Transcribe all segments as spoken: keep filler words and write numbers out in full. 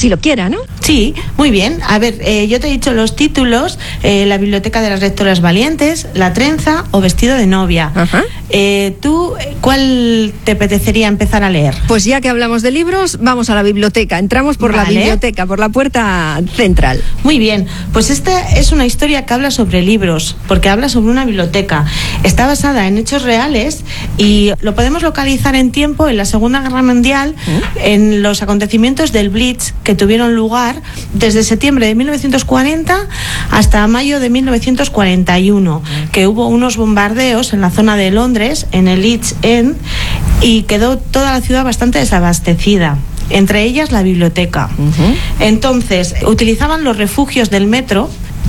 así lo quiera, ¿no? Sí, muy bien. A ver, eh, yo te he dicho los títulos, eh, La biblioteca de las lectoras valientes, La trenza o Vestido de novia. Ajá. Eh, ¿Tú cuál te apetecería empezar a leer? Pues ya que hablamos de libros, vamos a la biblioteca. Entramos por Vale. la biblioteca, por la puerta central. Muy bien, pues esta es una historia que habla sobre libros, porque habla sobre una biblioteca. Está basada en hechos reales y lo podemos localizar en tiempo en la Segunda Guerra Mundial, ¿Eh? en los acontecimientos del Blitz que tuvieron lugar desde septiembre de mil novecientos cuarenta hasta mayo de mil novecientos cuarenta y uno, que hubo unos bombardeos en la zona de Londres, en el East End, y quedó toda la ciudad bastante desabastecida, entre ellas la biblioteca. Uh-huh. Entonces, utilizaban los refugios del metro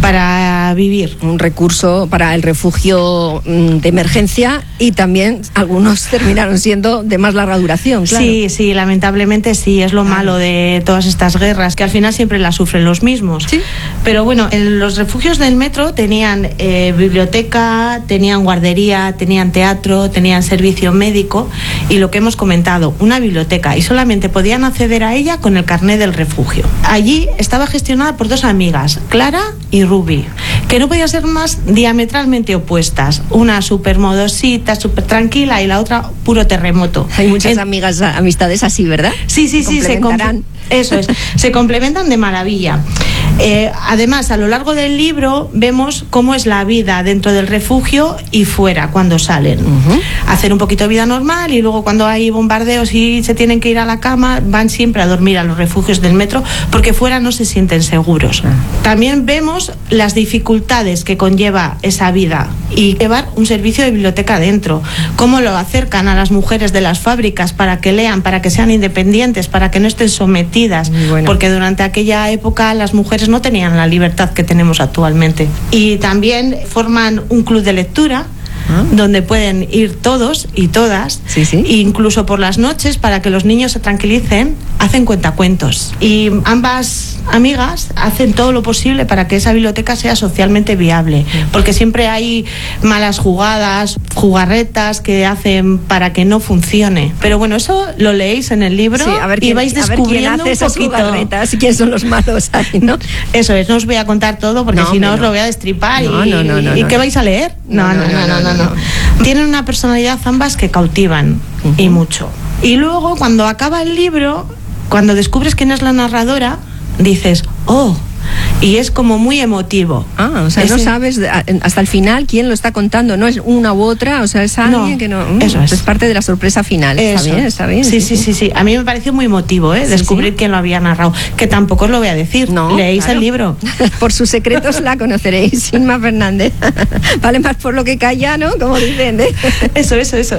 para vivir. Un recurso para el refugio de emergencia, y también algunos terminaron siendo de más larga duración, claro. Sí, sí, lamentablemente sí, es lo claro. malo de todas estas guerras, que al final siempre las sufren los mismos. ¿Sí? Pero bueno, en los refugios del metro tenían eh, biblioteca, tenían guardería, tenían teatro, tenían servicio médico y lo que hemos comentado, una biblioteca, y solamente podían acceder a ella con el carné del refugio. Allí estaba gestionada por dos amigas, Clara y Ruby, que no podían ser más diametralmente opuestas. Una súper modosita, súper tranquila, y la otra puro terremoto. Hay muchas en... amigas, amistades así, ¿verdad? Sí, sí, sí, se complementan. Eso es, se complementan de maravilla. Eh, además, a lo largo del libro vemos cómo es la vida dentro del refugio y fuera cuando salen. Uh-huh. Hacer un poquito de vida normal, y luego cuando hay bombardeos y se tienen que ir a la cama, van siempre a dormir a los refugios del metro, porque fuera no se sienten seguros. Uh-huh. También vemos las dificultades que conlleva esa vida y llevar un servicio de biblioteca dentro, cómo lo acercan a las mujeres de las fábricas para que lean, para que sean independientes, para que no estén sometidas, bueno. porque durante aquella época las mujeres no tenían la libertad que tenemos actualmente. Y también forman un club de lectura, ¿Ah? donde pueden ir todos y todas, sí, sí. incluso por las noches, para que los niños se tranquilicen, hacen cuentacuentos. Y ambas amigas hacen todo lo posible para que esa biblioteca sea socialmente viable, porque siempre hay malas jugadas, jugarretas que hacen para que no funcione. Pero bueno, eso lo leéis en el libro, sí, a ver quién, y vais descubriendo a ver quién hace un poquito esas jugarretas y quién son los malos ahí, ¿no? Eso es, no os voy a contar todo, porque no, si no, no os lo voy a destripar. No, y, no, no, no, ¿y no, qué no. vais a leer? No, no, no, no, no, no, no. no. Tienen una personalidad ambas que cautivan, uh-huh. y mucho. Y luego, cuando acaba el libro, cuando descubres quién es la narradora, dices, oh, y es como muy emotivo. Ah, o sea, Ese... no sabes hasta el final quién lo está contando, no es una u otra, o sea, es alguien no, que no... Mm, eso es. Es parte de la sorpresa final. Eso. Está bien, está bien. Sí, sí, sí, sí, sí. A mí me pareció muy emotivo, ¿eh? Sí, descubrir sí. quién lo había narrado, que tampoco os lo voy a decir. No, leéis claro. el libro. Por sus secretos la conoceréis, Inma Fernández. Vale más por lo que calla, ¿no? Como dicen, ¿eh? Eso, eso, eso.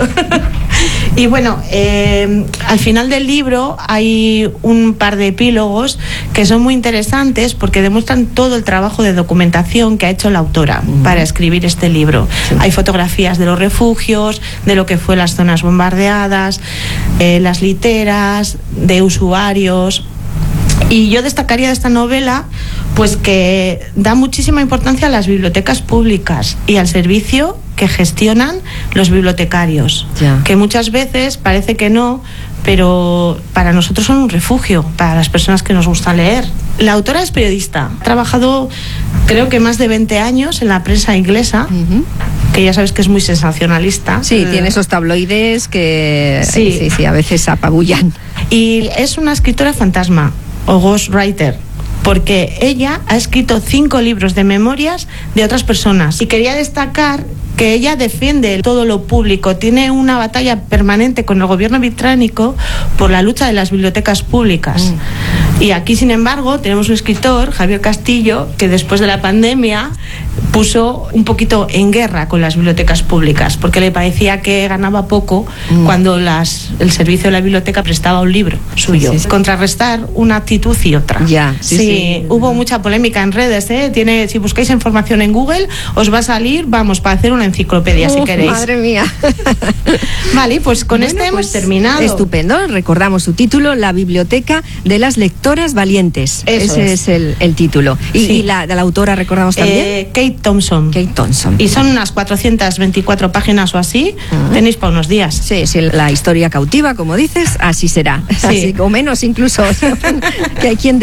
Y bueno, eh, al final del libro hay un par de epílogos que son muy interesantes, porque demuestran todo el trabajo de documentación que ha hecho la autora uh-huh. para escribir este libro. Sí. Hay fotografías de los refugios, de lo que fue las zonas bombardeadas, eh, las literas, de usuarios. Y yo destacaría de esta novela pues que da muchísima importancia a las bibliotecas públicas y al servicio que gestionan los bibliotecarios, yeah. que muchas veces parece que no, pero para nosotros son un refugio, para las personas que nos gusta leer. La autora es periodista, ha trabajado creo que más de veinte años en la prensa inglesa, uh-huh. que ya sabes que es muy sensacionalista. Sí, eh, tiene esos tabloides que sí. Sí, sí, a veces apabullan. Y es una escritora fantasma, o ghostwriter, porque ella ha escrito cinco libros de memorias de otras personas. Y quería destacar que ella defiende todo lo público, tiene una batalla permanente con el gobierno británico por la lucha de las bibliotecas públicas. Mm. Y aquí, sin embargo, tenemos un escritor, Javier Castillo, que después de la pandemia puso un poquito en guerra con las bibliotecas públicas, porque le parecía que ganaba poco mm. cuando las, el servicio de la biblioteca prestaba un libro suyo. Sí, sí, sí. Contrarrestar una actitud y otra. Ya, sí, sí, sí. Hubo mucha polémica en redes, ¿eh? Tiene, si buscáis información en Google, os va a salir, vamos, para hacer una enciclopedia, Uf, si queréis. Madre mía. Vale, pues con bueno, este pues hemos terminado. Estupendo, recordamos su título, La biblioteca de las lectoras valientes. Eso Ese es. es el, el título. ¿Y, sí. y la, de la autora recordamos también? Eh, Kate Thompson. Kate Thompson. Y son unas cuatrocientas veinticuatro páginas o así. Uh-huh. Tenéis para unos días. Sí, sí, la historia cautiva, como dices, así será. Sí. Así, o menos incluso. Que hay quien